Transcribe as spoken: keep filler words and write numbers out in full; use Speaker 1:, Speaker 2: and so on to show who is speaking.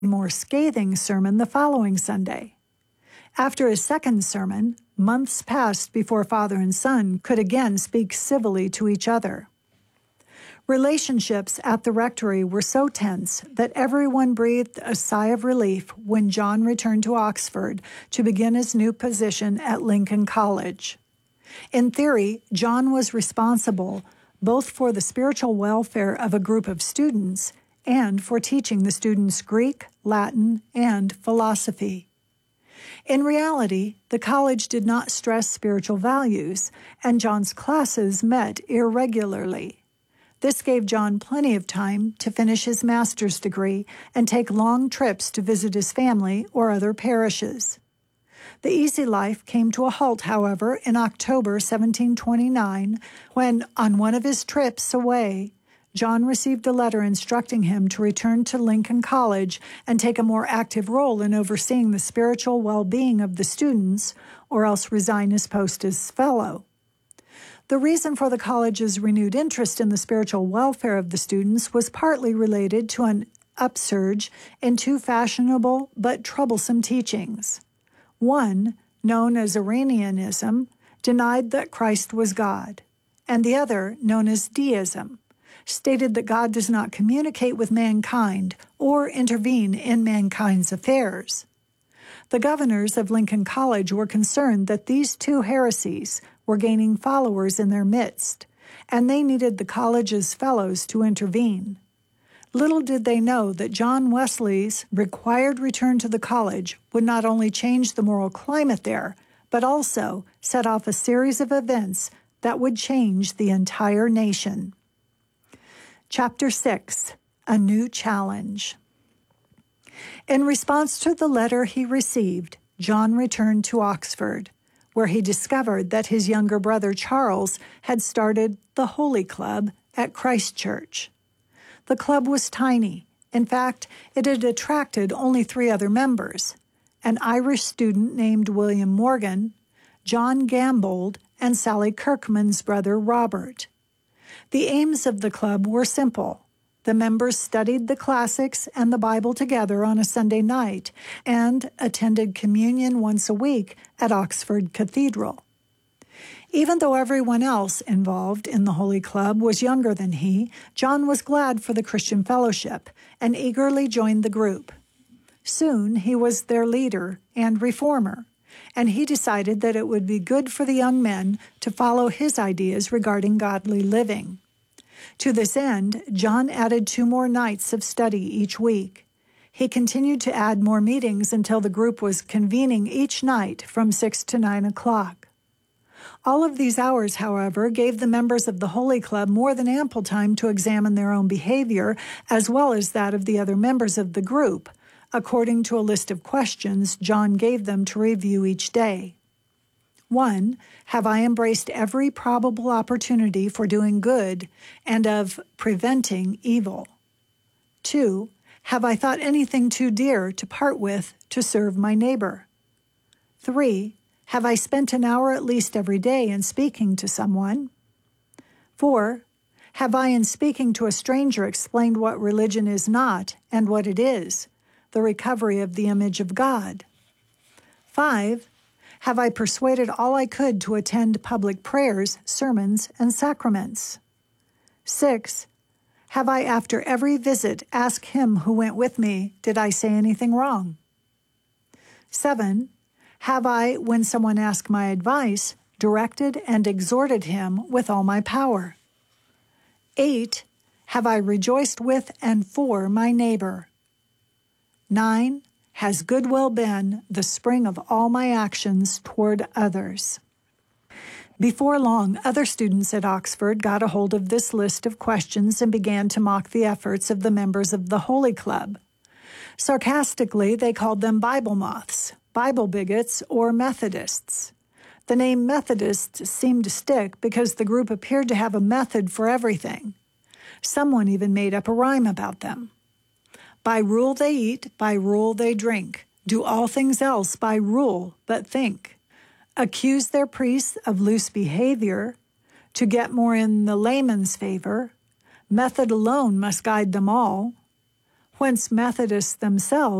Speaker 1: more scathing sermon the following Sunday. After his second sermon, months passed before father and son could again speak civilly to each other. Relationships at the rectory were so tense that everyone breathed a sigh of relief when John returned to Oxford to begin his new position at Lincoln College. In theory, John was responsible both for the spiritual welfare of a group of students and for teaching the students Greek, Latin, and philosophy. In reality, the college did not stress spiritual values, and John's classes met irregularly. This gave John plenty of time to finish his master's degree and take long trips to visit his family or other parishes. The easy life came to a halt, however, in October seventeen twenty-nine, when, on one of his trips away, John received a letter instructing him to return to Lincoln College and take a more active role in overseeing the spiritual well-being of the students, or else resign his post as fellow. The reason for the college's renewed interest in the spiritual welfare of the students was partly related to an upsurge in two fashionable but troublesome teachings. One, known as Arianism, denied that Christ was God, and the other, known as deism, stated that God does not communicate with mankind or intervene in mankind's affairs. The governors of Lincoln College were concerned that these two heresies were gaining followers in their midst, and they needed the college's fellows to intervene. Little did they know that John Wesley's required return to the college would not only change the moral climate there, but also set off a series of events that would change the entire nation. Chapter six, A New Challenge. In response to the letter he received, John returned to Oxford, where he discovered that his younger brother Charles had started the Holy Club at Christ Church. The club was tiny. In fact, it had attracted only three other members: an Irish student named William Morgan, John Gambold, and Sally Kirkman's brother Robert. The aims of the club were simple. The members studied the classics and the Bible together on a Sunday night and attended communion once a week at Oxford Cathedral. Even though everyone else involved in the Holy Club was younger than he, John was glad for the Christian fellowship and eagerly joined the group. Soon he was their leader and reformer, and he decided that it would be good for the young men to follow his ideas regarding godly living. To this end, John added two more nights of study each week. He continued to add more meetings until the group was convening each night from six to nine o'clock. All of these hours, however, gave the members of the Holy Club more than ample time to examine their own behavior as well as that of the other members of the group, according to a list of questions John gave them to review each day. One, have I embraced every probable opportunity for doing good and of preventing evil? Two, have I thought anything too dear to part with to serve my neighbor? Three, have I spent an hour at least every day in speaking to someone? Four, have I in speaking to a stranger explained what religion is not and what it is, the recovery of the image of God? Five, have I persuaded all I could to attend public prayers, sermons, and sacraments? Six, have I after every visit asked him who went with me, did I say anything wrong? Seven, have I, when someone asked my advice, directed and exhorted him with all my power? Eight, have I rejoiced with and for my neighbor? Nine, has goodwill been the spring of all my actions toward others? Before long, other students at Oxford got a hold of this list of questions and began to mock the efforts of the members of the Holy Club. Sarcastically, they called them Bible moths, Bible bigots, or Methodists. The name Methodist seemed to stick because the group appeared to have a method for everything. Someone even made up a rhyme about them. By rule they eat, by rule they drink. Do all things else by rule but think. Accuse their priests of loose behavior. To get more in the layman's favor, method alone must guide them all. whence Methodists themselves